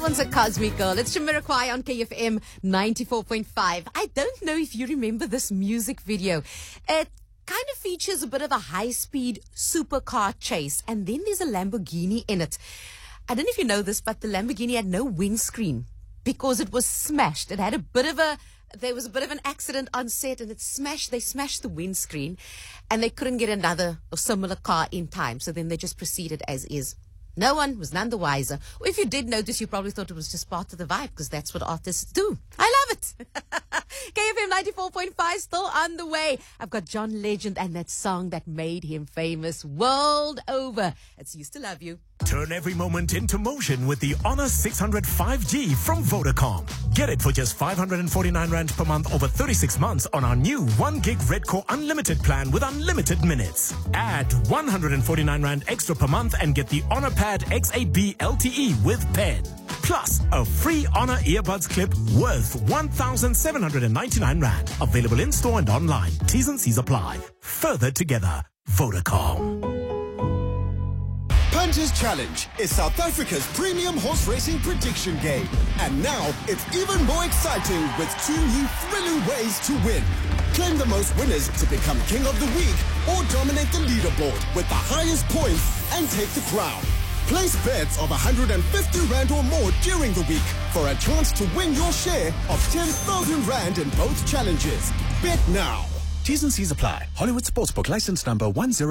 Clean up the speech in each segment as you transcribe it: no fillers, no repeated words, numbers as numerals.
one's a cosmic girl. It's Jamiroquai on KFM 94.5. I don't know if you remember this music video. It kind of features a bit of a high-speed supercar chase, and then there's a Lamborghini in it. I don't know if you know this, but the Lamborghini had no windscreen because it was smashed. It had there was a bit of an accident on set, and they smashed the windscreen, and they couldn't get another or similar car in time. So then they just proceeded as is. No one was none the wiser. Or if you did notice, you probably thought it was just part of the vibe, because that's what artists do. I love it. KFM 94.5 still on the way. I've got John Legend and that song that made him famous world over. It's Used to Love You. Turn every moment into motion with the Honor 600 5G from Vodacom. Get it for just 549 Rand per month over 36 months on our new 1 gig Red Core Unlimited plan with unlimited minutes. Add 149 Rand extra per month and get the Honor Pad XAB LTE with pen. Plus, a free Honor earbuds clip worth 1,799 Rand. Available in-store and online. T's and C's apply. Further together. Vodacom. Punters Challenge is South Africa's premium horse racing prediction game. And now it's even more exciting with 2 new thrilling ways to win. Claim the most winners to become King of the Week or dominate the leaderboard with the highest points and take the crown. Place bets of 150 Rand or more during the week for a chance to win your share of 10,000 Rand in both challenges. Bet now. T's and C's apply. Hollywood Sportsbook license number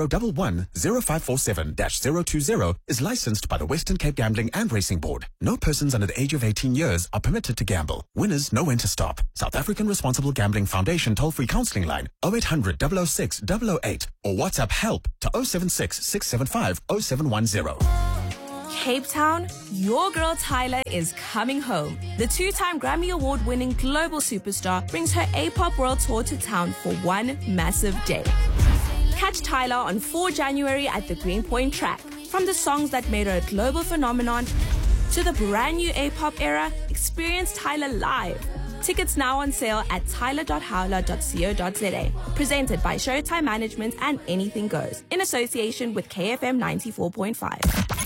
10110547-020 is licensed by the Western Cape Gambling and Racing Board. No persons under the age of 18 years are permitted to gamble. Winners know when to stop. South African Responsible Gambling Foundation toll-free counseling line 0800 006 008 or WhatsApp help to 076 675 0710. Cape Town, your girl Tyler is coming home. The 2-time Grammy Award-winning global superstar brings her A-pop world tour to town for one massive day. Catch Tyler on 4 January at the Greenpoint track. From the songs that made her a global phenomenon to the brand new A-pop era, experience Tyler live. Tickets now on sale at tyler.howler.co.za. Presented by Showtime Management and Anything Goes. In association with KFM 94.5.